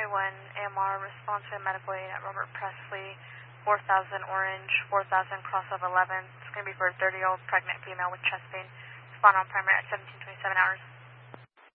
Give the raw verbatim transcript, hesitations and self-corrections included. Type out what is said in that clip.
one A M R, response to medical aid at Robert Presley, four thousand Orange, four thousand cross of eleven. It's going to be for a thirty-year-old pregnant female with chest pain. Respond on primary at seventeen twenty-seven hours.